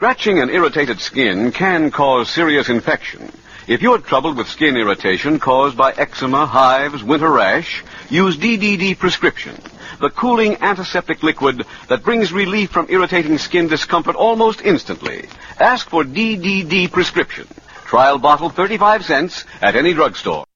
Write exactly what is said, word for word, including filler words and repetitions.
Scratching and irritated skin can cause serious infection. If you're troubled with skin irritation caused by eczema, hives, winter rash, use D D D Prescription, the cooling antiseptic liquid that brings relief from irritating skin discomfort almost instantly. Ask for D D D Prescription. Trial bottle thirty-five cents at any drugstore.